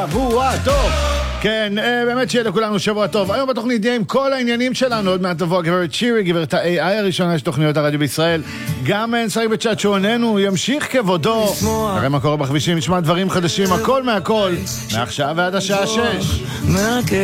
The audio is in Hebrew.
שבוע טוב. כן, באמת שיהיה לכולנו שבוע טוב. היום בתוכנית נהיה עם כל העניינים שלנו. עוד מעט תבוא הגברת שירי, גברת ה-AI הראשונה של תוכניות הרדיו בישראל. גם נשחק בצ'אט שעוננו, ימשיך כבודו. נראה מה קורה בכבישים, נשמע דברים חדשים, הכל מהכל. מעכשיו ועד השעה 6.